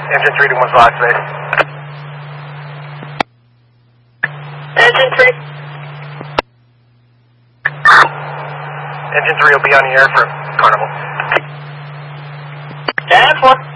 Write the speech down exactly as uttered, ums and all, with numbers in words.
Engine three to one's lock space. Engine three. Engine three will be on the air for Carnival. Gas one.